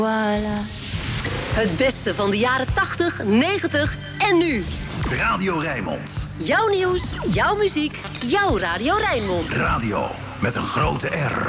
Voilà. Het beste van de jaren 80, 90 en nu. Radio Rijnmond. Jouw nieuws, jouw muziek, jouw Radio Rijnmond. Radio met een grote R.